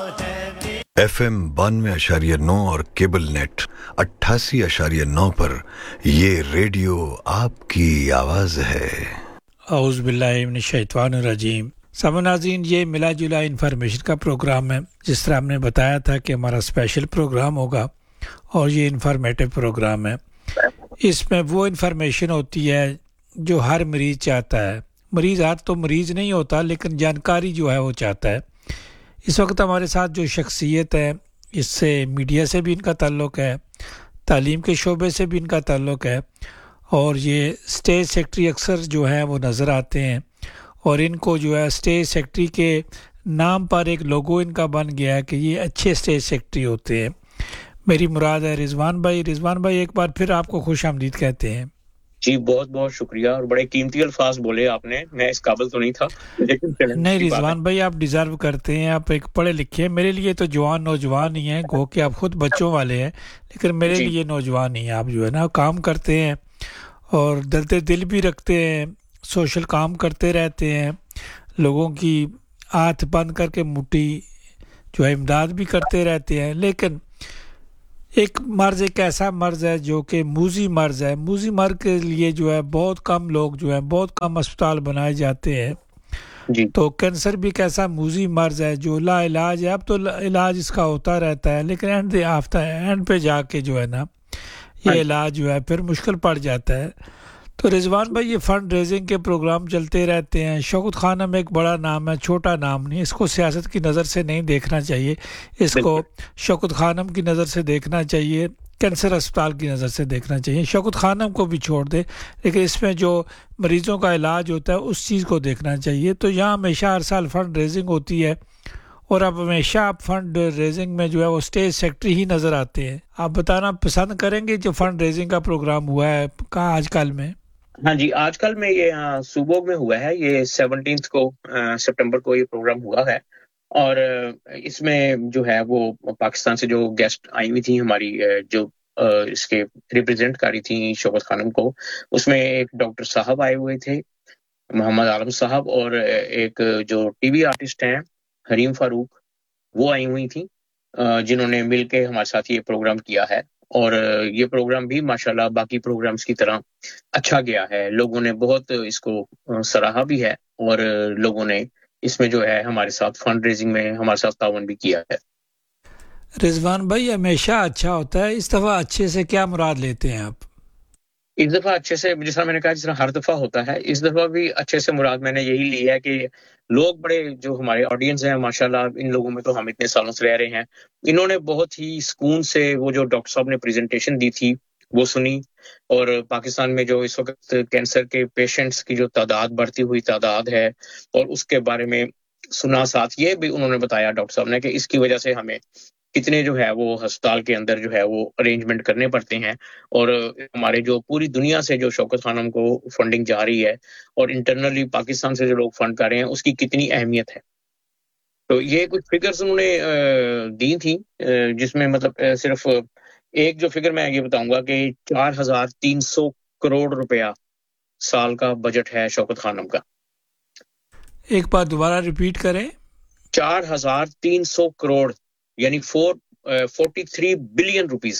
FM 92.9 और cable net 88.9 पर ये रेडियो आपकी आवाज़ है। औज़ बिल्लाहि मिनश शैतानिर रजीम। नाज़रीन, ये मिला जुला इन्फॉर्मेशन का प्रोग्राम है। जिस तरह हमने बताया था कि हमारा स्पेशल प्रोग्राम होगा और ये इन्फॉर्मेटिव प्रोग्राम है। इसमें वो इन्फॉर्मेशन होती है जो हर मरीज़ चाहता है। मरीज़ हर तो मरीज़ नहीं होता, लेकिन जानकारी जो है वो चाहता है। इस वक्त हमारे साथ जो शख्सियत है, इससे मीडिया से भी इनका ताल्लुक़ है, तालीम के शोबे से भी इनका ताल्लुक़ है, और ये स्टेज सेक्रेटरी अक्सर जो है वो नज़र आते हैं, और इनको जो है स्टेज सेक्रेटरी के नाम पर एक लोगो इनका बन गया है कि ये अच्छे स्टेज सेक्रेटरी होते हैं। मेरी मुराद है रिजवान भाई। रिजवान भाई, एक बार फिर आपको खुश आमदीद कहते हैं। जी, बहुत बहुत शुक्रिया, और बड़े कीमती अल्फाज बोले आपने। मैं इस काबिल तो नहीं था, लेकिन नहीं रिजवान भाई, आप डिज़र्व करते हैं। आप एक पढ़े लिखे हैं। मेरे लिए तो जवान नौजवान ही हैं, गो कि आप खुद बच्चों वाले हैं, लेकिन मेरे लिए नौजवान ही हैं। आप जो है ना काम करते हैं और दर्द दिल भी रखते हैं, सोशल काम करते रहते हैं, लोगों की हाथ बंद करके मुट्ठी जो है इमदाद भी करते रहते हैं। लेकिन एक मर्ज़ एक ऐसा मर्ज़ है जो कि मूजी मर्ज़ है। मूजी मर्ज़ के लिए जो है बहुत कम लोग जो है, बहुत कम अस्पताल बनाए जाते हैं जी। तो कैंसर भी एक ऐसा मूजी मर्ज़ है जो ला इलाज है। अब तो इलाज इसका होता रहता है, लेकिन एंड पे जाके जो है ना ये इलाज जो है फिर मुश्किल पड़ जाता है। तो रिजवान भाई, ये फंड रेजिंग के प्रोग्राम चलते रहते हैं। शौकत खानम एक बड़ा नाम है, छोटा नाम नहीं। इसको सियासत की नज़र से नहीं देखना चाहिए, इसको शौकत खानम की नज़र से देखना चाहिए, कैंसर अस्पताल की नज़र से देखना चाहिए। शौकत खानम को भी छोड़ दे, लेकिन इसमें जो मरीज़ों का इलाज होता है उस चीज़ को देखना चाहिए। तो यहाँ हमेशा हर साल फ़ंड रेजिंग होती है, और अब हमेशा आप फंड रेजिंग में जो है वो स्टेज सेक्रेटरी ही नज़र आते हैं। आप बताना पसंद करेंगे जो फंड रेजिंग का प्रोग्राम हुआ है कहाँ आजकल में? हाँ जी, आजकल में ये सुबोग में हुआ है। ये 17 को सितंबर को ये प्रोग्राम हुआ है, और इसमें जो है वो पाकिस्तान से जो गेस्ट आई हुई थी हमारी, जो इसके रिप्रेजेंट कर रही थी शौकत खानम को, उसमें एक डॉक्टर साहब आए हुए थे, मोहम्मद आलम साहब, और एक जो टीवी आर्टिस्ट हैं हरीम फारूक, वो आई हुई थी, जिन्होंने मिलके हमारे साथ ये प्रोग्राम किया है। और ये प्रोग्राम भी माशाल्लाह बाकी प्रोग्राम्स की तरह अच्छा गया है। लोगों ने बहुत इसको सराहा भी है, और लोगों ने इसमें जो है हमारे साथ फंड रेजिंग में हमारे साथ ताउन भी किया है। रिजवान भाई, हमेशा अच्छा होता है, इस दफ़ा अच्छे से क्या मुराद लेते हैं आप? इस दफ़ा अच्छे से, जिस तरह मैंने कहा, जिस तरह हर दफ़ा होता है, इस दफ़ा भी अच्छे से मुराद मैंने यही ली है कि लोग बड़े, जो हमारे ऑडियंस हैं माशाल्लाह, इन लोगों में तो हम इतने सालों से रह रहे हैं, इन्होंने बहुत ही सुकून से वो जो डॉक्टर साहब ने प्रेजेंटेशन दी थी वो सुनी, और पाकिस्तान में जो इस वक्त कैंसर के पेशेंट्स की जो तादाद, बढ़ती हुई तादाद है, और उसके बारे में सुना। साथ ये भी उन्होंने बताया डॉक्टर साहब ने कि इसकी वजह से हमें कितने जो है वो अस्पताल के अंदर जो है वो अरेंजमेंट करने पड़ते हैं, और हमारे जो पूरी दुनिया से जो शौकत खानम को फंडिंग जा रही है, और इंटरनली पाकिस्तान से जो लोग फंड कर रहे हैं, उसकी कितनी अहमियत है। तो ये कुछ फिगर्स उन्होंने दी थी, जिसमें मतलब सिर्फ एक जो फिगर मैं ये बताऊंगा कि 4300 करोड़ रुपया साल का बजट है शौकत खानम का। एक बार दोबारा रिपीट करें। 4300 करोड़ यानी 43 बिलियन रुपीस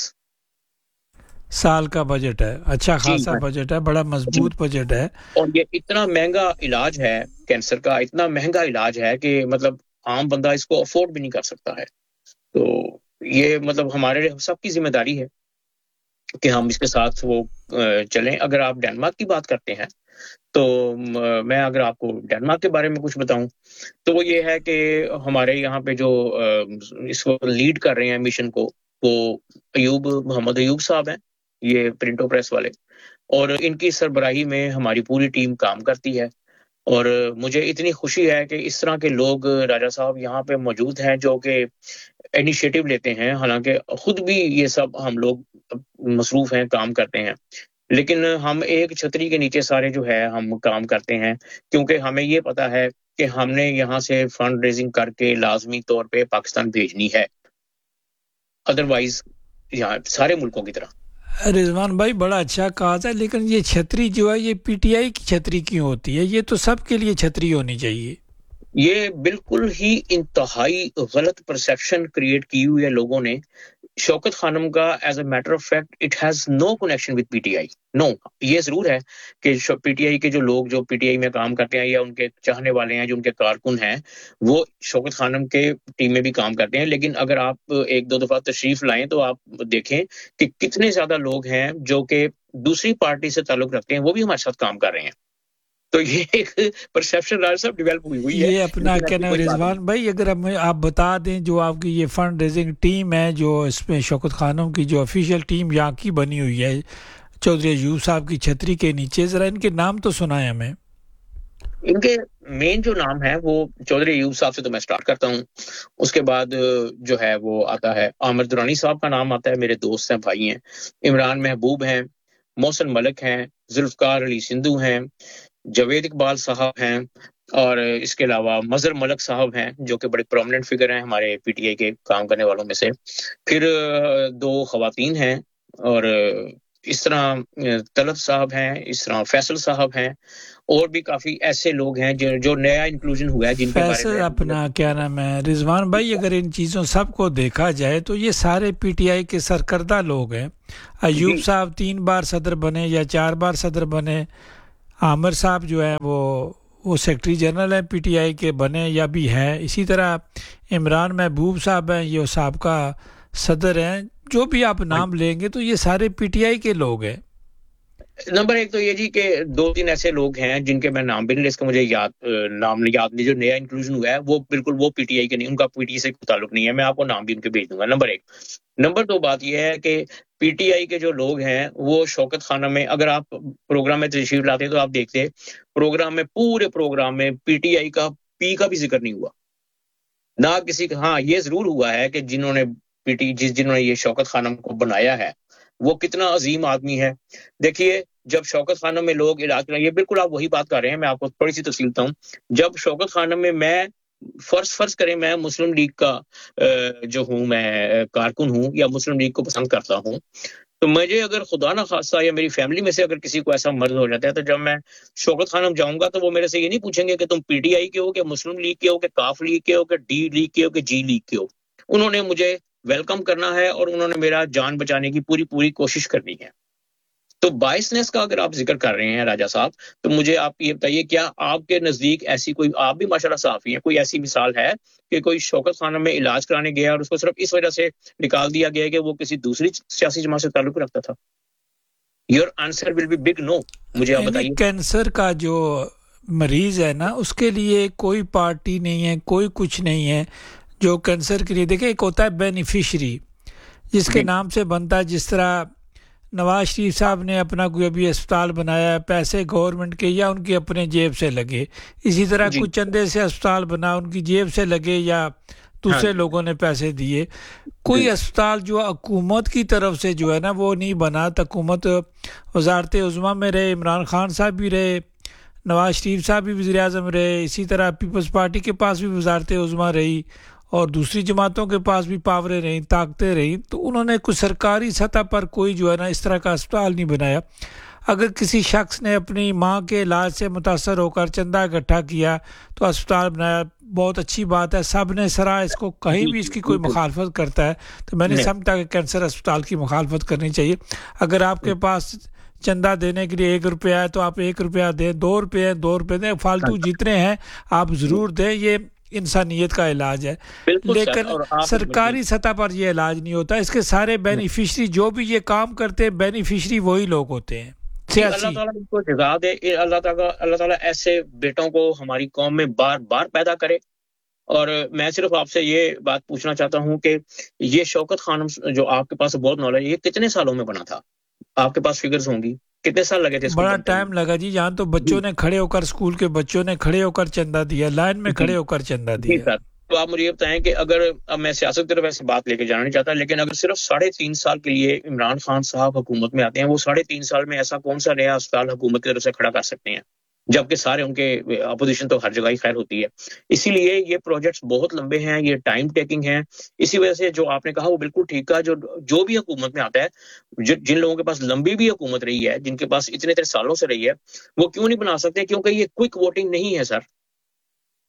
साल का बजट है। अच्छा खासा बजट है, बड़ा मजबूत बजट है। और ये इतना महंगा इलाज है, कैंसर का इतना महंगा इलाज है कि मतलब आम बंदा इसको अफोर्ड भी नहीं कर सकता है। तो ये मतलब हमारे सबकी जिम्मेदारी है कि हम इसके साथ वो चलें। अगर आप डेनमार्क की बात करते हैं, तो मैं अगर आपको डेनमार्क के बारे में कुछ बताऊं, तो वो ये है कि हमारे यहाँ पे जो इसको लीड कर रहे हैं मिशन को, वो मोहम्मद अयूब साहब हैं, ये प्रिंटो प्रेस वाले, और इनकी सरबराही में हमारी पूरी टीम काम करती है। और मुझे इतनी खुशी है कि इस तरह के लोग, राजा साहब यहाँ पे मौजूद हैं जो कि इनिशिएटिव लेते हैं। हालांकि खुद भी ये सब हम लोग मसरूफ हैं, काम करते हैं, लेकिन हम एक छतरी के नीचे सारे जो है हम काम करते हैं, क्योंकि हमें ये पता है कि हमने यहाँ से फंड रेजिंग करके लाजमी तौर पे पाकिस्तान भेजनी है, अदरवाइज यहाँ सारे मुल्कों की तरह। रिजवान भाई, बड़ा अच्छा कहा था, लेकिन ये छतरी जो है ये पीटीआई की छतरी क्यों होती है? ये तो सबके लिए छतरी होनी चाहिए। یہ بالکل ہی انتہائی غلط پرسیپشن کریٹ کی ہوئی ہے لوگوں نے. شوکت خانم کا as a matter of fact it has no connection with P T I. نو. یہ ضرور ہے کہ پی ٹی آئی کے جو لوگ جو پی ٹی آئی میں کام کرتے ہیں یا ان کے چاہنے والے ہیں جو ان کے کارکن ہیں وہ شوکت خانم کے ٹیم میں بھی کام کرتے ہیں, لیکن اگر آپ ایک دو دفعہ تشریف لائیں تو آپ دیکھیں کہ کتنے زیادہ لوگ ہیں جو کہ دوسری پارٹی سے تعلق رکھتے ہیں وہ بھی ہمارے ساتھ کام کر رہے ہیں. تو یہ ایک پرسیپشن راج صاحب ڈیولپ ہوئی ہے. یہ اپنا کہنا رضوان بھائی, اگر آپ بتا دیں جو آپ کی یہ فنڈ ریزنگ ٹیم ہے جو اس میں شوکت خانم کی جو آفیشیل ٹیم یہاں کی بنی ہوئی ہے چودھری ایوب صاحب کی چھتری کے نیچے, ذرا ان کے نام تو سنائیں ہمیں. ان کے مین جو نام ہے وہ چودھری ایوب صاحب سے تو میں سٹارٹ کرتا ہوں. اس کے بعد جو ہے وہ آتا ہے عامر درانی صاحب کا نام آتا ہے, میرے دوست ہیں, بھائی ہیں. عمران محبوب ہیں, محسن ملک ہیں, ذوالفقار علی سندھو ہیں, جاوید اقبال صاحب ہیں, اور اس کے علاوہ مظہر ملک صاحب ہیں جو کہ بڑے پرومیننٹ فگر ہیں ہمارے پی ٹی آئی کے کام کرنے والوں میں سے. پھر دو خواتین ہیں, اور اس طرح طلعت صاحب ہیں, اس طرح فیصل صاحب ہیں, اور بھی کافی ایسے لوگ ہیں جو نیا انکلوژن ہوا ہے جن کے بارے فیصل میں اپنا کیا نام ہے رضوان بھائی, اگر ان چیزوں سب کو دیکھا جائے تو یہ سارے پی ٹی آئی کے سرکردہ لوگ ہیں. ایوب صاحب 3 بار صدر بنے یا 4 بار صدر بنے, عامر صاحب جو ہے وہ سیکرٹری جنرل ہیں پی ٹی آئی کے بنے یا بھی ہیں, اسی طرح عمران محبوب صاحب ہیں یہ سابقہ صدر ہیں. جو بھی آپ نام لیں گے تو یہ سارے پی ٹی آئی کے لوگ ہیں. نمبر ایک تو یہ جی کہ 2-3 ایسے لوگ ہیں جن کے میں نام بھی نہیں لے, اس کا مجھے نام یاد نہیں, جو نیا انکلوژن ہوا ہے وہ بالکل وہ پی ٹی آئی کے نہیں, ان کا پی ٹی آئی سے کوئی تعلق نہیں ہے. میں آپ کو نام بھی ان کے بھیج دوں گا. نمبر ایک. نمبر دو بات یہ ہے کہ پی ٹی آئی کے جو لوگ ہیں وہ شوکت خانم میں, اگر آپ پروگرام میں تشریف لاتے تو آپ دیکھتے پروگرام میں, پورے پروگرام میں پی ٹی آئی کا پی کا بھی ذکر نہیں ہوا نہ کسی کا. ہاں یہ ضرور ہوا ہے کہ جنہوں نے جنہوں نے یہ شوکت خانم کو بنایا ہے وہ کتنا عظیم آدمی ہے. دیکھیے جب شوکت خانم میں لوگ علاج کریں, یہ بالکل آپ وہی بات کر رہے ہیں, میں آپ کو تھوڑی سی تفصیل دیتا ہوں. جب شوکت خانم میں فرض کریں میں مسلم لیگ کا جو ہوں, میں کارکن ہوں یا مسلم لیگ کو پسند کرتا ہوں, تو مجھے اگر خدا نہ خواستہ یا میری فیملی میں سے اگر کسی کو ایسا مرض ہو جاتا ہے تو جب میں شوکت خانم جاؤں گا تو وہ میرے سے یہ نہیں پوچھیں گے کہ تم پی ٹی آئی کے ہو, کہ مسلم لیگ کے ہو, کہ کاف لیگ کے ہو, کہ ڈی لیگ کے ہو, کہ جی لیگ کے ہو. انہوں نے مجھے ویلکم کرنا ہے اور انہوں نے میرا جان بچانے کی پوری کوشش کرنی ہے. تو بائسنس کا اگر آپ ذکر کر رہے ہیں راجہ صاحب, تو مجھے آپ یہ بتائیے کیا آپ کے نزدیک ایسی کوئی, آپ بھی ماشاءاللہ صحافی ہیں, کوئی ایسی مثال ہے کہ کوئی شوکت خانم میں علاج کرانے گیا اور اس کو صرف اس وجہ سے نکال دیا گیا کہ وہ کسی دوسری سیاسی جماعت سے تعلق رکھتا تھا؟ Your answer will be big no. مجھے آپ بتائیے. کینسر کا جو مریض ہے نا, اس کے لیے کوئی پارٹی نہیں ہے, کوئی کچھ نہیں ہے جو کینسر کے لیے. دیکھیں ایک ہوتا ہے بینیفیشری جس کے نام سے بنتا ہے, جس طرح نواز شریف صاحب نے اپنا کوئی ابھی اسپتال بنایا, پیسے گورنمنٹ کے یا ان کی اپنے جیب سے لگے, اسی طرح کچھ چندے سے اسپتال بنا, ان کی جیب سے لگے یا دوسرے لوگوں نے پیسے دیے. کوئی اسپتال جو حکومت کی طرف سے جو ہے نا وہ نہیں بنا. حکومت وزارت عظمیٰ میں رہے, عمران خان صاحب بھی رہے, نواز شریف صاحب بھی وزیر اعظم رہے, اسی طرح پیپلز پارٹی کے پاس بھی وزارت عظمیٰ رہی اور دوسری جماعتوں کے پاس بھی پاوریں رہیں, طاقتیں رہیں, تو انہوں نے کچھ سرکاری سطح پر کوئی جو ہے نا اس طرح کا اسپتال نہیں بنایا. اگر کسی شخص نے اپنی ماں کے علاج سے متاثر ہو کر چندہ اکٹھا کیا تو اسپتال بنایا, بہت اچھی بات ہے, سب نے سرا اس کو, کہیں بھی اس کی کوئی مخالفت کرتا ہے تو میں نہیں سمجھتا کہ کینسر اسپتال کی مخالفت کرنی چاہیے. اگر آپ کے پاس چندہ دینے کے لیے 1 روپیہ ہے تو آپ 1 روپیہ دیں, 2 روپے 2 روپے دیں, فالتو جتنے ہیں آپ ضرور دیں. یہ انسانیت کا علاج ہے, لیکن سرکاری سطح پر یہ علاج نہیں ہوتا. اس کے سارے بینیفیشری جو بھی یہ کام کرتے ہیں, بینیفیشری وہی لوگ ہوتے ہیں. اللہ تعالیٰ ان کو جزا دے, اللہ تعالیٰ ایسے بیٹوں کو ہماری قوم میں بار بار پیدا کرے. اور میں صرف آپ سے یہ بات پوچھنا چاہتا ہوں کہ یہ شوکت خانم جو آپ کے پاس بہت نالج, یہ کتنے سالوں میں بنا تھا؟ آپ کے پاس فگرز ہوں گی, کتنے سال لگے تھے؟ بڑا ٹائم لگا جی. یہاں تو بچوں نے کھڑے ہو کر, اسکول کے بچوں نے کھڑے ہو کر چندہ دیا, لائن میں کھڑے ہو کر چندہ دیا. تو آپ مجھے یہ بتائیں کہ اگر, اب میں سیاست کی طرف ایسی بات لے کے جانا نہیں چاہتا, لیکن اگر صرف 3.5 سال کے لیے عمران خان صاحب حکومت میں آتے ہیں, وہ 3.5 سال میں ایسا کون سا نیا اسپتال حکومت کی طرف سے کھڑا کر سکتے ہیں, جبکہ سارے ان کے اپوزیشن تو ہر جگہ ہی خیر ہوتی ہے. اسی لیے یہ پروجیکٹس بہت لمبے ہیں, یہ ٹائم ٹیکنگ ہیں. اسی وجہ سے جو آپ نے کہا وہ بالکل ٹھیک ہے, جو بھی حکومت میں آتا ہے, جن لوگوں کے پاس لمبی بھی حکومت رہی ہے, جن کے پاس اتنے سالوں سے رہی ہے, وہ کیوں نہیں بنا سکتے؟ کیونکہ یہ کوئک ووٹنگ نہیں ہے سر.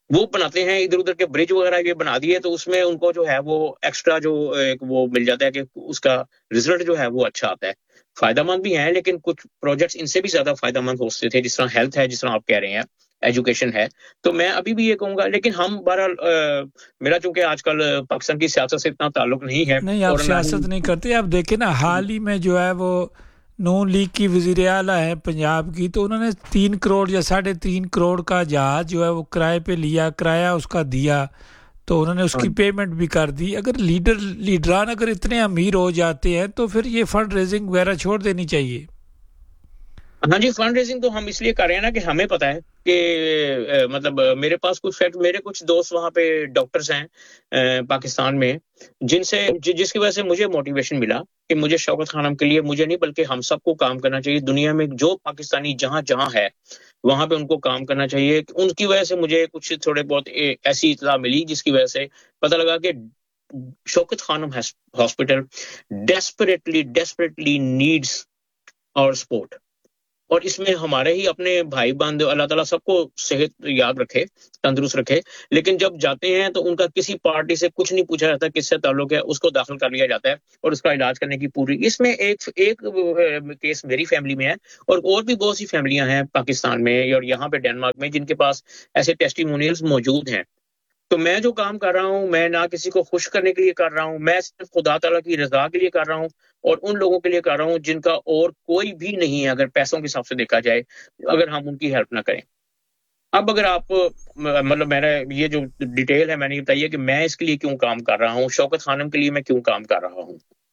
وہ بناتے ہیں ادھر ادھر کے برج وغیرہ یہ بنا دیے تو اس میں ان کو جو ہے وہ ایکسٹرا جو وہ مل جاتا ہے کہ اس کا رزلٹ جو ہے وہ اچھا آتا ہے. فائدہ مند بھی ہیں لیکن کچھ پروجیکٹس ان سے بھی زیادہ فائدہ مند ہو سکتے تھے, جس طرح ہیلتھ ہے, جس طرح آپ کہہ رہے ہیں ایجوکیشن ہے. تو میں ابھی بھی یہ کہوں گا, لیکن ہم بہرحال میرا چونکہ آج کل پاکستان کی سیاست سے اتنا تعلق نہیں ہے, نہیں آپ اور نہ سیاست نہیں کرتے. آپ دیکھیں نا حال ہی میں جو ہے وہ نون لیگ کی وزیر اعلیٰ ہے پنجاب کی, تو انہوں نے 3 کروڑ یا 3.5 کروڑ کا جہاز جو ہے وہ کرائے پہ لیا, کرایہ اس کا دیا, تو انہوں نے اس کی پیمنٹ بھی کر دی. اگر لیڈران اگر اتنے امیر ہو جاتے ہیں تو پھر یہ فنڈ ریزنگ وغیرہ چھوڑ دینی چاہیے. ہاں جی, فنڈ ریزنگ تو ہم اس لیے کر رہے ہیں نا کہ ہمیں پتہ ہے کہ مطلب میرے پاس میرے کچھ دوست وہاں پہ ڈاکٹرز ہیں پاکستان میں, جس کی وجہ سے مجھے موٹیویشن ملا کہ مجھے شوکت خانم کے لیے, مجھے نہیں بلکہ ہم سب کو کام کرنا چاہیے. دنیا میں جو پاکستانی جہاں جہاں ہے وہاں پہ ان کو کام کرنا چاہیے. ان کی وجہ سے مجھے کچھ تھوڑے بہت ایسی اطلاع ملی جس کی وجہ سے پتہ لگا کہ شوکت خانم ہاسپٹل ڈیسپریٹلی نیڈس اور سپورٹ. اور اس میں ہمارے ہی اپنے بھائی بند, اللہ تعالیٰ سب کو صحت یاد رکھے, تندرست رکھے, لیکن جب جاتے ہیں تو ان کا کسی پارٹی سے کچھ نہیں پوچھا جاتا کس سے تعلق ہے, اس کو داخل کر لیا جاتا ہے اور اس کا علاج کرنے کی پوری. اس میں ایک کیس میری فیملی میں ہے, اور بھی بہت سی فیملیاں ہیں پاکستان میں اور یہاں پہ ڈنمارک میں جن کے پاس ایسے ٹیسٹیمونیلز موجود ہیں. تو میں جو کام کر رہا ہوں, میں نہ کسی کو خوش کرنے کے لیے کر رہا ہوں, میں صرف خدا تعالیٰ کی رضا کے لیے کر رہا ہوں, اور ان لوگوں کے لیے کر رہا ہوں جن کا اور کوئی بھی نہیں ہے اگر پیسوں کے حساب سے دیکھا جائے, اگر ہم ان کی ہیلپ نہ کریں. اب اگر آپ مطلب میں نے یہ جو ڈیٹیل ہے میں نے بتائی ہے کہ میں اس کے لیے کیوں کام کر رہا ہوں, شوکت خانم کے لیے میں کیوں کام کر رہا ہوں.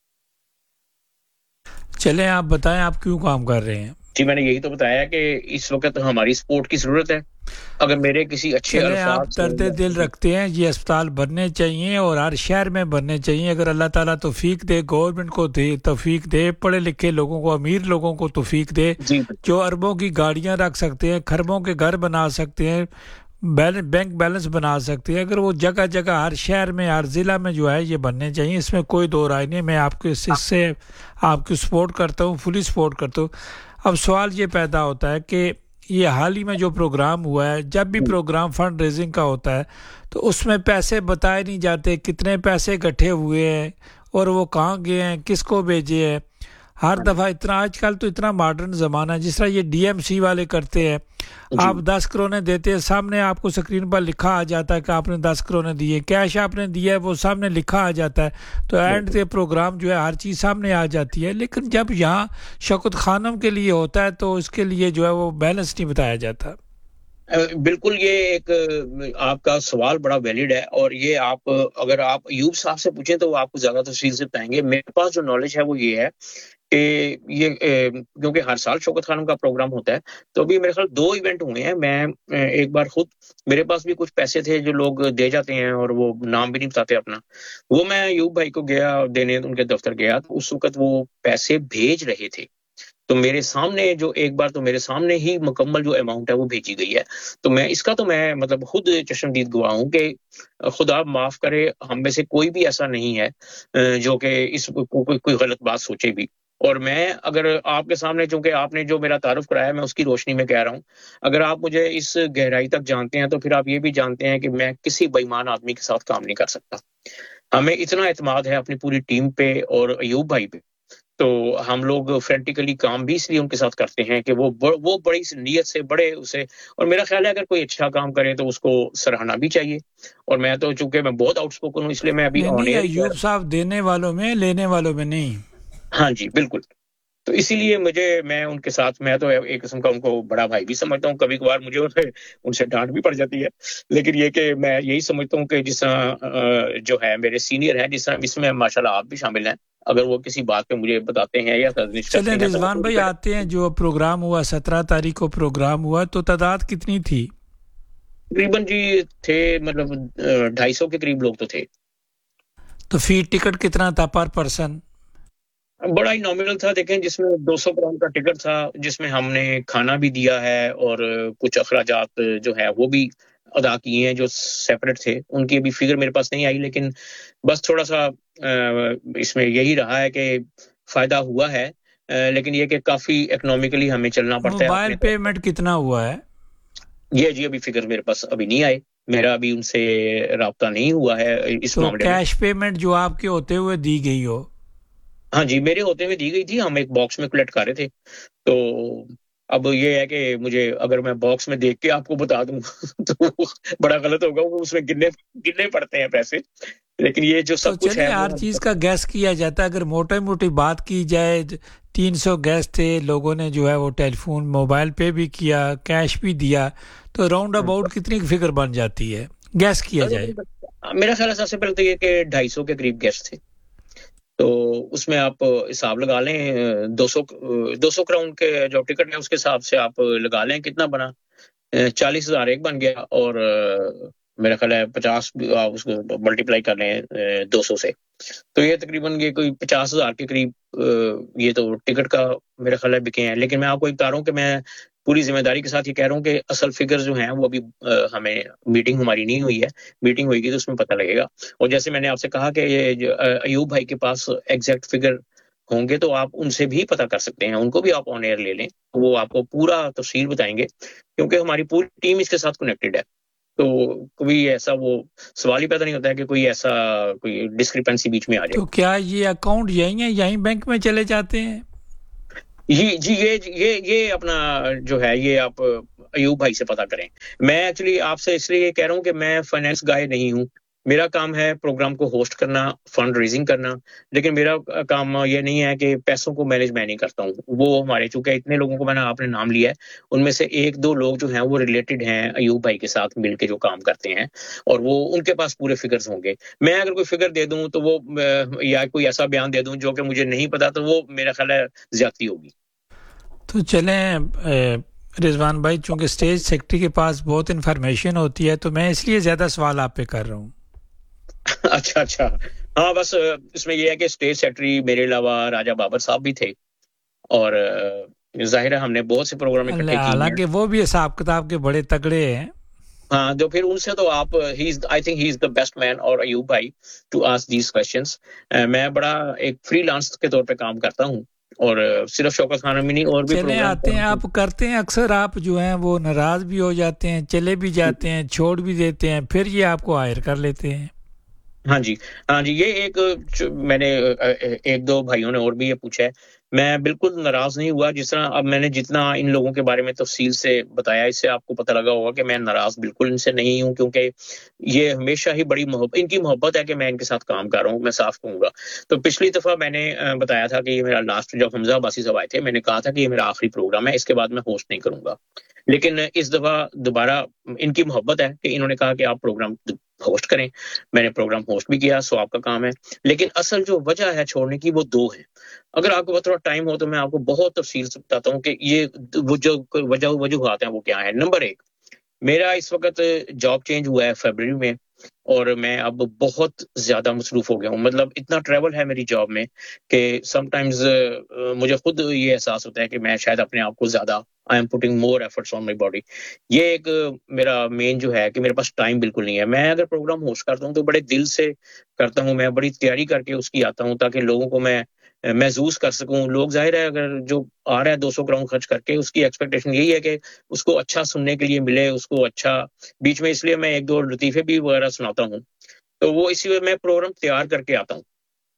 چلیں آپ بتائیں آپ کیوں کام کر رہے ہیں. جی میں نے یہی تو بتایا کہ اس وقت ہماری سپورٹ کی ضرورت ہے. اگر میرے کسی اچھے آپ الفاظ درد دل رکھتے ہیں, یہ اسپتال بننے چاہیے اور ہر شہر میں بننے چاہیے. اگر اللہ تعالیٰ توفیق دے, گورنمنٹ کو دے توفیق دے, پڑھے لکھے لوگوں کو, امیر لوگوں کو توفیق دے, جو اربوں کی گاڑیاں رکھ سکتے ہیں, خربوں کے گھر بنا سکتے ہیں, بینک بیلنس بنا سکتے ہیں, اگر وہ جگہ جگہ ہر شہر میں ہر ضلع میں جو ہے یہ بننے چاہیے. اس میں کوئی دو رائے نہیں, میں آپ کے اس سے آپ کی سپورٹ کرتا ہوں, فلی سپورٹ کرتا ہوں. اب سوال یہ پیدا ہوتا ہے کہ یہ حال ہی میں جو پروگرام ہوا ہے, جب بھی پروگرام فنڈ ریزنگ کا ہوتا ہے تو اس میں پیسے بتائے نہیں جاتے, کتنے پیسے اکٹھے ہوئے ہیں اور وہ کہاں گئے ہیں, کس کو بھیجے ہیں. ہر دفعہ اتنا, آج کل تو اتنا ماڈرن زمانہ ہے, جس طرح یہ ڈی ایم سی والے کرتے ہیں, آپ 10 کروڑ دیتے ہیں, سامنے آپ کو سکرین پر لکھا آ جاتا ہے کہ آپ نے 10 کروڑ دیے, کیش آپ نے دیا ہے وہ سامنے لکھا آ جاتا ہے, تو اینڈ کے پروگرام جو ہے ہر چیز سامنے آ جاتی ہے. لیکن جب یہاں شوکت خانم کے لیے ہوتا ہے تو اس کے لیے جو ہے وہ بیلنس نہیں بتایا جاتا. بالکل, یہ ایک آپ کا سوال بڑا ویلڈ ہے, اور یہ آپ اگر آپ ایوب صاحب سے پوچھیں تو وہ آپ کو زیادہ تفصیل سے بتائیں گے. میرے پاس جو نالج ہے وہ یہ ہے کہ یہ کیونکہ ہر سال شوکت خانم کا پروگرام ہوتا ہے, تو ابھی میرے خیال 2 ایونٹ ہوئے ہیں. میں ایک بار خود, میرے پاس بھی کچھ پیسے تھے جو لوگ دے جاتے ہیں اور وہ نام بھی نہیں بتاتے اپنا, وہ میں ایوب بھائی کو گیا دینے, ان کے دفتر گیا, تو اس وقت وہ پیسے بھیج رہے تھے, تو میرے سامنے جو ایک بار تو میرے سامنے ہی مکمل جو اماؤنٹ ہے وہ بھیجی گئی ہے. تو میں اس کا تو میں مطلب خود چشمدید گواہ ہوں کہ خدا معاف کرے, ہم میں سے کوئی بھی ایسا نہیں ہے جو کہ اس کوئی غلط بات سوچے بھی. اور میں اگر آپ کے سامنے, چونکہ آپ نے جو میرا تعارف کرایا, میں اس کی روشنی میں کہہ رہا ہوں, اگر آپ مجھے اس گہرائی تک جانتے ہیں تو پھر آپ یہ بھی جانتے ہیں کہ میں کسی بے ایمان آدمی کے ساتھ کام نہیں کر سکتا. ہمیں اتنا اعتماد ہے اپنی پوری ٹیم پہ اور ایوب بھائی پہ, تو ہم لوگ فرینٹیکلی کام بھی اس لیے ان کے ساتھ کرتے ہیں کہ وہ بڑی نیت سے بڑے اسے, اور میرا خیال ہے اگر کوئی اچھا کام کرے تو اس کو سراہنا بھی چاہیے. اور میں تو چونکہ میں بہت آؤٹ اسپوکن ہوں, اس لیے میں ابھی نہیں, ایوب صاحب دینے والوں میں, لینے والوں میں نہیں. ہاں جی بالکل, تو اسی لیے میں ان کے ساتھ, میں تو ایک قسم کا ان کو بڑا بھائی بھی سمجھتا ہوں. کبھی کبھار مجھے ان سے ڈانٹ بھی پڑ جاتی ہے, لیکن یہ کہ میں یہی سمجھتا ہوں کہ جس طرح جو ہے میرے سینئر ہیں, جس طرح اس میں ماشاءاللہ آپ بھی شامل ہیں, اگر وہ کسی بات پہ مجھے بتاتے ہیں یا تجویز کرتے ہیں. چلیں رضوان بھائی آتے ہیں, جو پروگرام ہوا 17 تاریخ کو پروگرام ہوا, تو تعداد کتنی تھی؟ تقریباً جی تھے مطلب 250 کے قریب لوگ تو تھے. تو فی ٹکٹ کتنا تھا پر پرسن؟ بڑا ہی نامنل تھا, دیکھیں جس میں 200 کراؤن کا ٹکٹ تھا, جس میں ہم نے کھانا بھی دیا ہے اور کچھ اخراجات جو ہے وہ بھی ادا کیے ہیں جو سیپریٹ تھے. ان کی ابھی فگر میرے پاس نہیں آئی, لیکن بس تھوڑا سا اس میں یہی رہا ہے کہ فائدہ ہوا ہے, لیکن یہ کہ کافی اکنامکلی ہمیں چلنا پڑتا ہے. موبائل پیمنٹ کتنا ہوا ہے؟ یہ جی ابھی فگر میرے پاس ابھی نہیں آئے. میرا ابھی ان سے رابطہ نہیں ہوا ہے اس تو معاملے میں. کیش پیمنٹ جو آپ کے ہوتے ہوئے دی گئی ہو؟ ہاں جی میرے ہوتے ہوئے دی گئی تھی, ہم ایک باکس میں کلیکٹ کر رہے تھے. تو اب یہ ہے کہ مجھے اگر میں باکس میں دیکھ کے آپ کو بتا دوں تو بڑا غلط ہوگا, وہ اس میں گننے پڑتے ہیں پیسے. لیکن یہ جو تو سب کچھ ہے چلیں وہ ہر چیز کا گیس کیا جاتا ہے. اگر موٹی موٹی بات کی جائے 300 گیس تھے, لوگوں نے جو ہے وہ ٹیلی فون موبائل پے بھی کیا, کیش بھی دیا, تو راؤنڈ اباؤٹ کتنی فگر بن جاتی ہے گیس کیا جائے؟ میرا خیال ہے سب سے پہلے تو یہ کہ 250 کے قریب گیسٹ تھے. تو اس میں آپ حساب لگا لیں 200 کراؤن کے جو ٹکٹ ہے اس کے حساب سے آپ لگا لیں کتنا بنا. 40,000 ایک بن گیا, اور میرا خیال ہے 50 اس کو ملٹیپلائی کر لیں 200 سے, تو یہ تقریباً یہ کوئی 50,000 کے قریب یہ تو ٹکٹ کا میرا خیال ہے بکے ہیں. لیکن میں آپ کو بتا رہا ہوں کہ میں پوری ذمہ داری کے ساتھ یہ کہہ رہا ہوں کہ اصل فگر جو ہیں وہ ابھی ہمیں میٹنگ ہماری نہیں ہوئی ہے. میٹنگ ہوئی گی تو اس میں پتہ لگے گا. اور جیسے میں نے آپ سے کہا کہ یہ ایوب بھائی کے پاس ایگزیکٹ فگر ہوں گے تو آپ ان سے بھی پتہ کر سکتے ہیں, ان کو بھی آپ آن ایئر لے لیں, وہ آپ کو پورا تفصیل بتائیں گے, کیونکہ ہماری پوری ٹیم اس کے ساتھ کنیکٹڈ ہے. تو کوئی ایسا وہ سوال ہی پیدا نہیں ہوتا ہے کہ کوئی ایسا کوئی ڈسکرپنسی بیچ میں آ جائے. تو کیا یہ اکاؤنٹ یہیں ہیں, یہیں بینک میں چلے جاتے ہیں؟ جی یہ اپنا جو ہے یہ آپ ایوب بھائی سے پتہ کریں. میں ایکچولی آپ سے اس لیے کہہ رہا ہوں کہ میں فائنینس گائے نہیں ہوں. میرا کام ہے پروگرام کو ہوسٹ کرنا, فنڈ ریزنگ کرنا, لیکن میرا کام یہ نہیں ہے کہ پیسوں کو مینیج میں نہیں کرتا ہوں. وہ ہمارے چونکہ اتنے لوگوں کو میں نے آپ نے نام لیا ہے, ان میں سے 1-2 لوگ جو ہیں وہ ریلیٹڈ ہیں ایوب بھائی کے ساتھ مل کے جو کام کرتے ہیں, اور وہ ان کے پاس پورے فگرز ہوں گے. میں اگر کوئی فگر دے دوں تو وہ یا کوئی ایسا بیان دے دوں جو کہ مجھے نہیں پتا, تو وہ میرا خیال ہے زیادتی ہوگی. تو چلیں رضوان بھائی, چونکہ اسٹیج سیکرٹری کے پاس بہت انفارمیشن ہوتی ہے تو میں اس لیے زیادہ سوال آپ پہ کر رہا ہوں. اچھا ہاں, بس اس میں یہ ہے کہ اسٹیج سیکرٹری میرے علاوہ راجہ بابر صاحب بھی تھے, اور ظاہر ہے ہم نے بہت سے پروگرام اکٹھے کیے ہیں. حالانکہ وہ بھی حساب کتاب کے بڑے تگڑے ہیں. ہاں, جو پھر ان سے تو آپ I think he is the best مین, اور ایوب بھائی ٹو آسک دیز کوسچنس. میں بڑا ایک فری لانس کے طور پہ کام کرتا ہوں, اور صرف شوکت خان میں نہیں اور بھی چلیں پروگرام آتے ہیں آپ کرتے ہیں. اکثر آپ جو ہیں وہ ناراض بھی ہو جاتے ہیں, چلے بھی جاتے ہیں, چھوڑ بھی دیتے ہیں, پھر یہ آپ کو ہائر کر لیتے ہیں. ہاں جی یہ ایک میں نے 1-2 بھائیوں نے اور بھی یہ پوچھا ہے. میں بالکل ناراض نہیں ہوا. جس طرح اب میں نے جتنا ان لوگوں کے بارے میں تفصیل سے بتایا, اس سے آپ کو پتہ لگا ہوگا کہ میں ناراض بالکل ان سے نہیں ہوں, کیونکہ یہ ہمیشہ ہی بڑی ان کی محبت ہے کہ میں ان کے ساتھ کام کر رہا ہوں. میں صاف کہوں گا, تو پچھلی دفعہ میں نے بتایا تھا کہ یہ میرا لاسٹ, جب حمزہ عباسی صاحب آئے تھے میں نے کہا تھا کہ یہ میرا آخری پروگرام ہے, اس کے بعد میں ہوسٹ نہیں کروں گا. لیکن اس دفعہ دوبارہ ان کی محبت ہے کہ انہوں نے کہا کہ آپ پروگرام ہوسٹ کریں. میں نے پروگرام ہوسٹ بھی کیا, سو آپ کا کام ہے. لیکن اصل جو وجہ ہے چھوڑنے کی وہ 2 ہیں. اگر آپ کو تھوڑا ٹائم ہو تو میں آپ کو بہت تفصیل سے بتاتا ہوں کہ یہ وہ جو وجوہات ہیں وہ کیا ہیں. نمبر 1, میرا اس وقت جاب چینج ہوا ہے فیبرری میں, اور میں اب بہت زیادہ مصروف ہو گیا ہوں. مطلب اتنا ٹریول ہے میری جاب میں کہ سم ٹائمز مجھے خود یہ احساس ہوتا ہے کہ میں شاید اپنے آپ کو زیادہ I am putting more efforts on my body. یہ ایک میرا مین جو ہے کہ میرے پاس ٹائم بالکل نہیں ہے. میں اگر پروگرام ہوسٹ کرتا ہوں تو بڑے دل سے کرتا ہوں, میں بڑی تیاری کر کے اس کی آتا ہوں تاکہ لوگوں کو میں محظوظ کر سکوں. لوگ ظاہر ہے اگر جو آ رہا ہے 200 کراؤن خرچ کر کے, اس کی ایکسپیکٹیشن یہی ہے کہ اس کو اچھا سننے کے لیے ملے, اس کو اچھا بیچ میں, اس لیے میں 1-2 لطیفے بھی وغیرہ سناتا ہوں. تو وہ اسی وجہ میں پروگرام تیار کر کے آتا ہوں.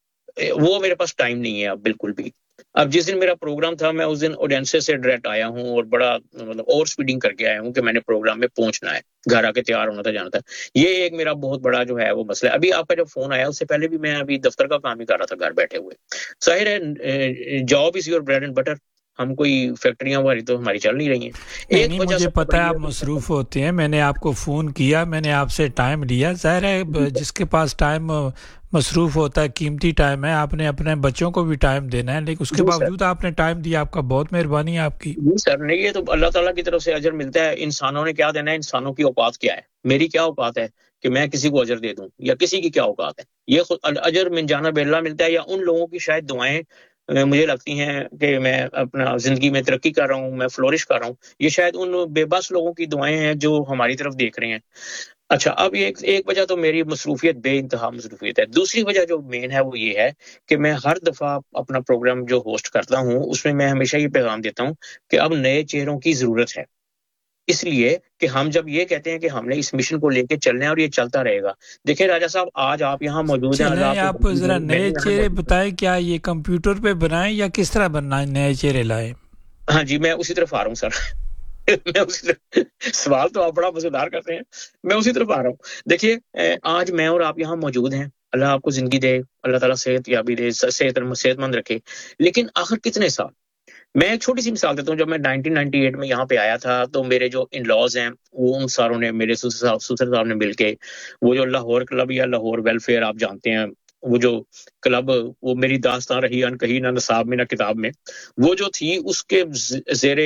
وہ میرے پاس ٹائم نہیں ہے اب بالکل بھی. اب جس دن میرا پروگرام تھا میں اس دن اوڈینسے سے ڈائریکٹ آیا ہوں, اور بڑا مطلب اوور سپیڈنگ کر کے آیا ہوں کہ میں نے پروگرام میں پہنچنا ہے, گھر آ کے تیار ہونا تھا, جانا تھا. یہ ایک میرا بہت بڑا جو ہے وہ مسئلہ ہے. ابھی آپ کا جو فون آیا اس سے پہلے بھی میں ابھی دفتر کا کام ہی کر رہا تھا گھر بیٹھے ہوئے. ظاہر ہے job is your bread and butter, ہم کوئی فیکٹریاں ہماری تو ہماری چل نہیں رہی ہیں. نہیں مجھے پتا ہے آپ مصروف ہوتے ہیں. میں نے آپ کو فون کیا, میں نے آپ سے ٹائم لیا. ظاہر ہے جس کے پاس ٹائم مصروف ہوتا ہے, قیمتی ٹائم ہے, آپ نے اپنے بچوں کو بھی ٹائم دینا ہے, لیکن اس کے باوجود آپ نے ٹائم دیا, آپ کا بہت مہربانی ہے آپ کی. جی سر, نہیں یہ تو اللہ تعالیٰ کی طرف سے اجر ملتا ہے. انسانوں نے کیا دینا ہے, انسانوں کی اوقات کیا ہے, میری کیا اوقات ہے کہ میں کسی کو اجر دے دوں, یا کسی کی کیا اوقات ہے. یہ خود اجر من جانب اللہ ملتا ہے, یا ان لوگوں کی شاید دعائیں مجھے لگتی ہیں کہ میں اپنا زندگی میں ترقی کر رہا ہوں, میں فلورش کر رہا ہوں. یہ شاید ان بے بس لوگوں کی دعائیں ہیں جو ہماری طرف دیکھ رہے ہیں. اچھا, اب ایک وجہ تو میری مصروفیت بے انتہا مصروفیت ہے. دوسری وجہ جو مین ہے وہ یہ ہے کہ میں ہر دفعہ اپنا پروگرام جو ہوسٹ کرتا ہوں اس میں ہمیشہ یہ پیغام دیتا ہوں کہ اب نئے چہروں کی ضرورت ہے. اس لیے کہ ہم جب یہ کہتے ہیں کہ ہم نے اس مشن کو لے کے چلنا ہے اور یہ چلتا رہے گا. دیکھیں راجہ صاحب آج آپ یہاں موجود ہیں, اللہ چلیں آپ آپ کو ذرا میں نئے یہاں چہرے موجود. بتائیں, کیا یہ کمپیوٹر پہ بنائیں یا کس طرح بنائیں نئے چہرے لائیں؟ ہاں جی میں اسی طرف آ رہا ہوں سر. میں اسی طرف, سوال تو آپ بڑا مزیدار کرتے ہیں, میں اسی طرف آ رہا ہوں. دیکھیے آج میں اور آپ یہاں موجود ہیں, اللہ آپ کو زندگی دے, اللہ تعالیٰ صحت یابی دے, صحت مند رکھے, لیکن آخر کتنے سال. میں ایک چھوٹی سی مثال دیتا ہوں. جب میں 1998 میں یہاں پہ آیا تھا تو میرے جو ان لاز ہیں وہ ان ساروں نے, میرے سسر صاحب نے مل کے وہ جو لاہور کلب یا لاہور ویلفیئر آپ جانتے ہیں, وہ جو کلب, وہ میری داستان رہی ان کہیں نہ نصاب میں نہ کتاب میں, وہ جو تھی اس کے زیر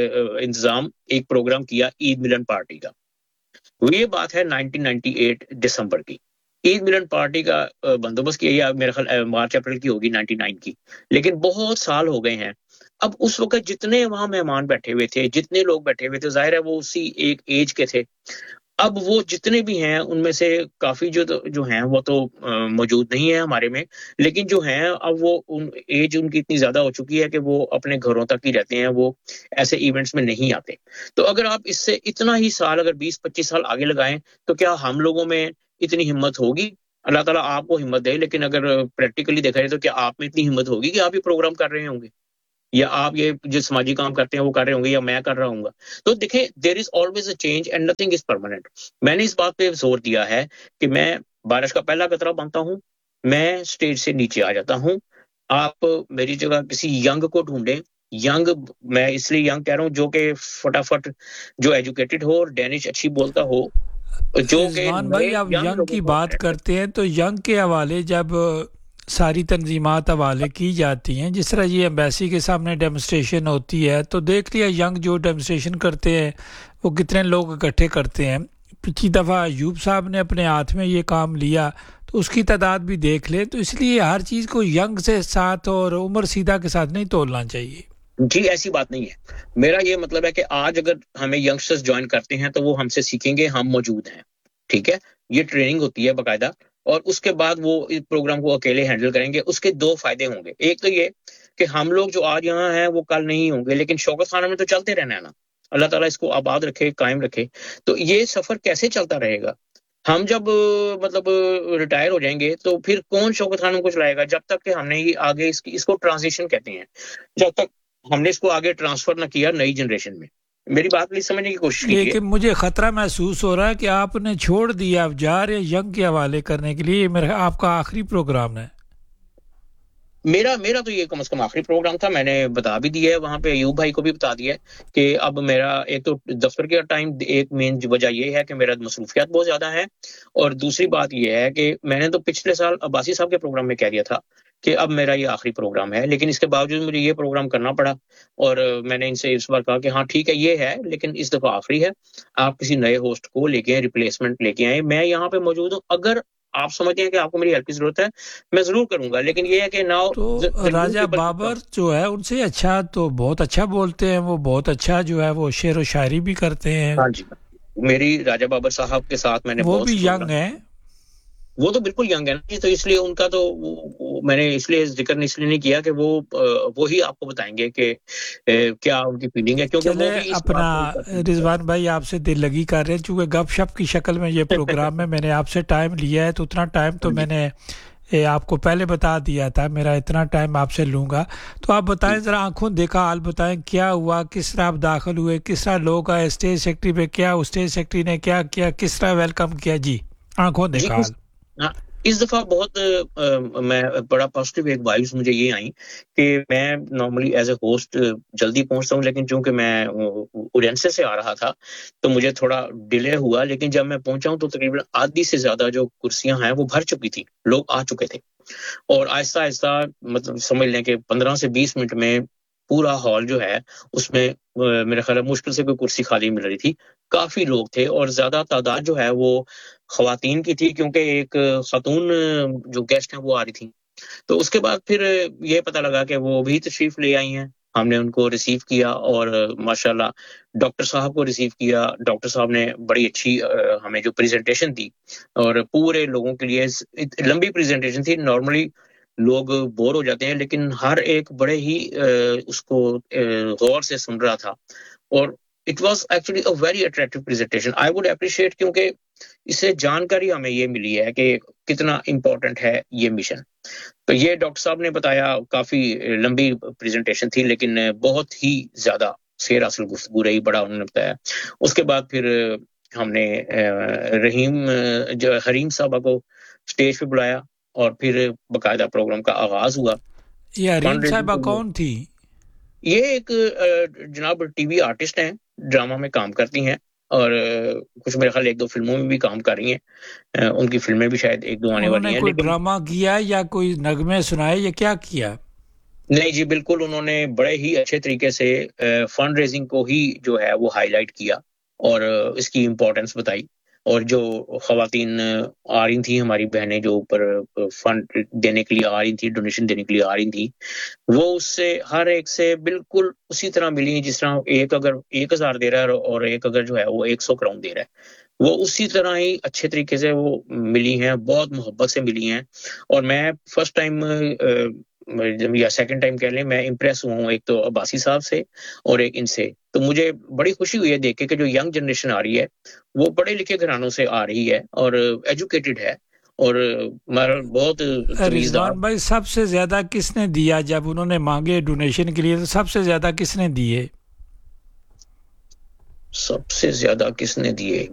انتظام ایک پروگرام کیا عید ملن پارٹی کا. یہ بات ہے 1998 دسمبر کی. عید ملن پارٹی کا بندوبست کیا, یا میرے خیال مارچ اپریل کی ہوگی 99 کی, لیکن بہت سال ہو گئے ہیں. اب اس وقت جتنے وہاں مہمان بیٹھے ہوئے تھے, جتنے لوگ بیٹھے ہوئے تھے, ظاہر ہے وہ اسی ایک ایج کے تھے. اب وہ جتنے بھی ہیں ان میں سے کافی جو ہیں وہ تو موجود نہیں ہیں ہمارے میں, لیکن جو ہیں اب وہ ایج ان کی اتنی زیادہ ہو چکی ہے کہ وہ اپنے گھروں تک ہی رہتے ہیں, وہ ایسے ایونٹس میں نہیں آتے. تو اگر آپ اس سے اتنا ہی سال, اگر 20-25 سال آگے لگائیں تو کیا ہم لوگوں میں اتنی ہمت ہوگی؟ اللہ تعالیٰ آپ کو ہمت دے, لیکن اگر پریکٹیکلی دیکھا جائے تو کیا آپ میں اتنی ہمت ہوگی کہ آپ یہ پروگرام کر رہے ہوں گے, یا آپ یہ جو سماجی کام کرتے ہیں وہ کر رہے ہوں گے, یا میں کر رہا ہوں گا؟ تو دیکھیں دیر is always a change and nothing is permanent. میں نے اس بات پہ زور دیا ہے کہ میں بارش کا پہلا قطرہ بنتا ہوں, میں سٹیج سے نیچے آ جاتا ہوں. آپ میری جگہ کسی ینگ کو ڈھونڈیں, ینگ, میں اس لیے ینگ کہہ رہا ہوں جو کہ فٹافٹ جو ایجوکیٹڈ ہو اور ڈینش اچھی بولتا ہو, جو کہ رضوان نئے بھائی آپ ینگ ینگ لوگوں کی کو بات کرتے ہیں تو ینگ کے حوالے جب ساری تنظیمات حوالے کی جاتی ہیں, جس طرح یہ ایمبیسی کے سامنے ڈیمونسٹریشن ہوتی ہے, تو دیکھ لیا ینگ جو ڈیمونسٹریشن کرتے ہیں وہ کتنے لوگ اکٹھے کرتے ہیں. پچھلی دفعہ ایوب صاحب نے اپنے ہاتھ میں یہ کام لیا تو اس کی تعداد بھی دیکھ لیں. تو اس لیے ہر چیز کو ینگ سے ساتھ اور عمر سیدھا کے ساتھ نہیں تولنا چاہیے. جی ایسی بات نہیں ہے. میرا یہ مطلب ہے کہ آج اگر ہمیں ینگسٹرز جوائن کرتے ہیں تو وہ ہم سے سیکھیں گے, ہم موجود ہیں, ٹھیک ہے, یہ ٹریننگ ہوتی ہے باقاعدہ, اور اس کے بعد وہ اس پروگرام کو اکیلے ہینڈل کریں گے. اس کے دو فائدے ہوں گے. ایک تو یہ کہ ہم لوگ جو آج یہاں ہیں وہ کل نہیں ہوں گے, لیکن شوکت خانہ میں تو چلتے رہنا ہے نا, اللہ تعالیٰ اس کو آباد رکھے, قائم رکھے. تو یہ سفر کیسے چلتا رہے گا؟ ہم جب مطلب ریٹائر ہو جائیں گے تو پھر کون شوکت خانہ کو چلائے گا؟ جب تک کہ ہم نے یہ آگے اس کو ٹرانزیشن کہتے ہیں, جب تک ہم نے اس کو آگے ٹرانسفر نہ کیا نئی جنریشن میں. میری بات نہیں سمجھنے کی کوشش کیجیے. لیکن مجھے خطرہ محسوس ہو رہا ہے کہ آپ نے چھوڑ دیا, آپ جا رہے ینگ کے حوالے کرنے کے لیے. میرا آپ کا آخری پروگرام ہے. میرا تو یہ کم از کم آخری پروگرام تھا. میں نے بتا بھی دیا ہے وہاں پہ, ایوب بھائی کو بھی بتا دیا ہے کہ اب میرا ایک تو دفتر کا ٹائم, ایک مین وجہ یہ ہے کہ میرا مصروفیات بہت زیادہ ہے, اور دوسری بات یہ ہے کہ میں نے تو پچھلے سال عباسی صاحب کے پروگرام میں کہہ دیا تھا کہ اب میرا یہ آخری پروگرام ہے, لیکن اس کے باوجود مجھے یہ پروگرام کرنا پڑا. اور میں نے ان سے اس بار کہا کہ ہاں ٹھیک ہے یہ ہے, لیکن اس دفعہ آخری ہے, آپ کسی نئے ہوسٹ کو لے کے ریپلیسمنٹ لے کے آئیں. میں یہاں پہ موجود ہوں, اگر آپ سمجھتے ہیں کہ آپ کو میری ہیلپ کی ضرورت ہے میں ضرور کروں گا, لیکن یہ ہے کہ ناؤ تو راجہ بابر جو ہے ان سے اچھا تو بہت اچھا بولتے ہیں, وہ بہت اچھا جو ہے وہ شعر و شاعری بھی کرتے ہیں. ہاں جی, میری راجہ بابر صاحب کے ساتھ میں نے وہ بہت بھی ینگ ہیں. وہ تو بالکل ینگ ہے نا, تو اس لیے ان کا تو میں نے اس لیے ذکر اس لیے نہیں کیا کہ وہی آپ کو بتائیں گے کہ کیا ان کی فیلنگ ہے, کیونکہ وہ بھی اپنا رضوان بھائی آپ سے دل لگی کر رہے ہیں, چونکہ گپ شپ کی شکل میں یہ پروگرام ہے, میں نے آپ سے ٹائم لیا ہے تو اتنا ٹائم تو میں نے آپ کو پہلے بتا دیا تھا, میرا اتنا ٹائم آپ سے لوں گا. تو آپ بتائیں ذرا, آنکھوں دیکھا حال بتائیں, کیا ہوا, کس طرح آپ داخل ہوئے, کس طرح لوگ آئے اسٹیج سیکٹری پہ, کیا اسٹیج سیکٹری نے کیا کیا, کس طرح ویلکم کیا؟ جی آنکھوں دیکھا حال. اس دفعہ بہت میں بڑا پازیٹیو ایک وائبس مجھے یہ آئیں کہ میں نارملی ایز اے ہوسٹ جلدی پہنچتا ہوں, لیکن چونکہ میں اڈینسے سے آ رہا تھا تو مجھے تھوڑا ڈیلے ہوا, لیکن جب میں پہنچا ہوں تو تقریباً آدھی سے زیادہ جو کرسیاں ہیں وہ بھر چکی تھی, لوگ آ چکے تھے, اور آہستہ آہستہ مطلب سمجھ لیں کہ 15 سے 20 منٹ میں پورا ہال جو ہے اس میں میرا خیال ہے مشکل سے کوئی کرسی خالی مل رہی تھی. کافی لوگ تھے اور زیادہ تعداد جو ہے وہ خواتین کی تھی, کیونکہ ایک خاتون جو گیسٹ ہیں وہ آ رہی تھی. تو اس کے بعد پھر یہ پتہ لگا کہ وہ بھی تشریف لے آئی ہیں, ہم نے ان کو ریسیو کیا, اور ماشاءاللہ ڈاکٹر صاحب کو ریسیو کیا. ڈاکٹر صاحب نے بڑی اچھی ہمیں جو پریزنٹیشن دی, اور پورے لوگوں کے لیے لمبی پریزنٹیشن تھی. نارملی لوگ بور ہو جاتے ہیں, لیکن ہر ایک بڑے ہی اس کو غور سے سن رہا تھا, اور it was actually a very attractive presentation. I would appreciate क्योंकि इससे जानकारी हमें ये मिली है कि कितना important है ये मिशन. तो ये डॉक्टर साहब ने बताया, काफी लंबी प्रेजेंटेशन थी लेकिन बहुत ही ज्यादा शेर असल गुफ्तगू रही, बड़ा उन्होंने बताया. उसके बाद फिर हमने हरीम साहबा को स्टेज पे बुलाया और फिर बकायदा प्रोग्राम का आगाज हुआ. ये हरीम साहबा कौन थी? ये एक जनाब टीवी आर्टिस्ट हैं, ड्रामा में काम करती हैं और कुछ मेरे ख्याल 1-2 फिल्मों में भी काम कर रही हैं. उनकी फिल्में भी शायद 1-2 आने वाली हैं. कोई ड्रामा किया या कोई नगमे सुनाए या क्या किया? नहीं जी, बिल्कुल उन्होंने बड़े ही अच्छे तरीके से फंड रेजिंग को ही जो है वो हाईलाइट किया और इसकी इम्पोर्टेंस बताई. और जो खवातीन आ रही थी, हमारी बहनें जो ऊपर फंड देने के लिए आ रही थी, डोनेशन देने के लिए आ रही थी, वो उससे हर एक से बिल्कुल उसी तरह मिली जिस तरह एक अगर 1000 दे रहा है और एक अगर जो है वो 100 क्राउन दे रहा है, वो उसी तरह ही अच्छे तरीके से वो मिली हैं, बहुत मोहब्बत से मिली हैं. और मैं फर्स्ट टाइम या सेकंड टाइम कह लें, मैं इम्प्रेस हुआ हूँ एक तो अब्बासी साहब से और एक इनसे. तो मुझे बड़ी खुशी हुई है देख के कि जो यंग जनरेशन आ रही है वो पढ़े लिखे घरानों से आ रही है और एजुकेटेड है और बहुत. रिजवान भाई, सबसे ज्यादा किसने दिया जब उन्होंने मांगे डोनेशन के लिए? तो सबसे ज्यादा किसने दिए? सबसे ज्यादा किसने दिए?